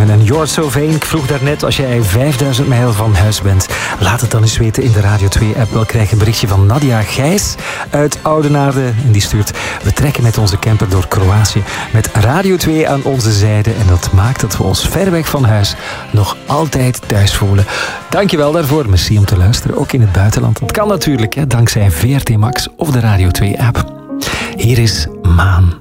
Simon en You're So Vain. Ik vroeg daarnet, als jij 5000 mijl van huis bent, laat het dan eens weten in de Radio 2-app. Wel krijg een berichtje van Nadia Gijs uit Oudenaarde. En die stuurt: we trekken met onze camper door Kroatië met Radio 2 aan onze zijde. En dat maakt dat we ons ver weg van huis nog altijd thuis voelen. Dankjewel daarvoor. Merci om te luisteren, ook in het buitenland. Dat kan natuurlijk, dankzij VRT Max of de Radio 2-app. Hier is Maan.